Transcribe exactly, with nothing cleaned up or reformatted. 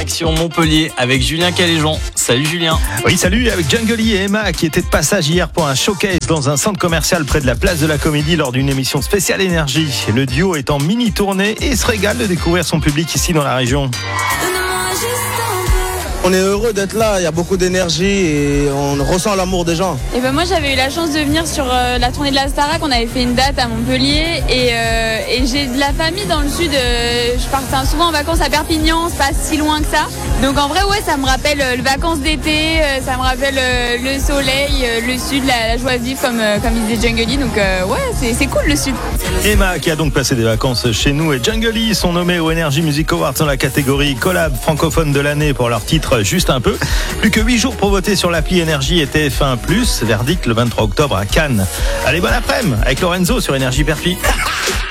direction Montpellier avec Julien Caléjon. Salut Julien. Oui, salut, avec Djungly et Emma qui étaient de passage hier pour un showcase dans un centre commercial près de la place de la Comédie lors d'une émission spéciale énergie. Le duo est en mini tournée et se régale de découvrir son public ici dans la région. On est heureux d'être là, il y a beaucoup d'énergie et on ressent l'amour des gens. Et ben moi j'avais eu la chance de venir sur euh, la tournée de la Starac, on avait fait une date à Montpellier et, euh, et j'ai de la famille dans le sud, euh, je pars souvent en vacances à Perpignan, c'est pas si loin que ça. Donc en vrai ouais ça me rappelle euh, les vacances d'été, euh, ça me rappelle euh, le soleil, euh, le sud, la, la joie de vivre comme, euh, comme il disait Djungly, donc euh, ouais c'est, c'est cool le sud. Emma qui a donc passé des vacances chez nous et Djungly sont nommés au Energy Music Awards dans la catégorie collab francophone de l'année pour leur titre Juste un peu. Plus que huit jours pour voter sur l'appli Énergie et T F un plus, verdict le vingt-trois octobre à Cannes. Allez, bon après-midi avec Lorenzo sur Énergie Perpi.